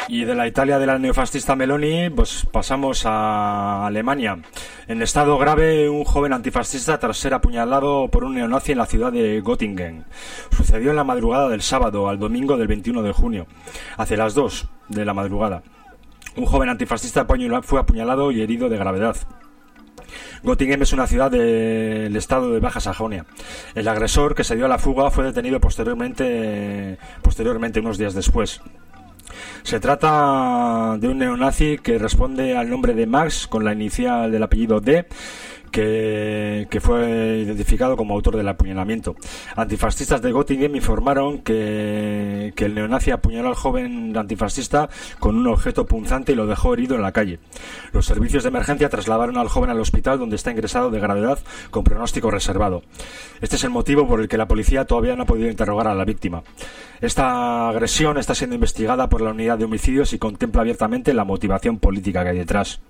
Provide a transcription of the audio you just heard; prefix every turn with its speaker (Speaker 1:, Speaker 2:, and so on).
Speaker 1: Y de la Italia de la neofascista Meloni, pues pasamos a Alemania. En estado grave, un joven antifascista tras ser apuñalado por un neonazi en la ciudad de Göttingen. Sucedió en la madrugada del sábado al domingo del 21 de junio, hacia las 2 de la madrugada. Un joven antifascista fue apuñalado y herido de gravedad. Göttingen es una ciudad del estado de Baja Sajonia. El agresor, que se dio a la fuga, fue detenido posteriormente unos días después. Se trata de un neonazi que responde al nombre de Max con la inicial del apellido D, que fue identificado como autor del apuñalamiento. Antifascistas de Göttingen informaron que el neonazi apuñaló al joven antifascista con un objeto punzante y lo dejó herido en la calle. Los servicios de emergencia trasladaron al joven al hospital, donde está ingresado de gravedad con pronóstico reservado. Este es el motivo por el que la policía todavía no ha podido interrogar a la víctima. Esta agresión está siendo investigada por la unidad de homicidios y contempla abiertamente la motivación política que hay detrás.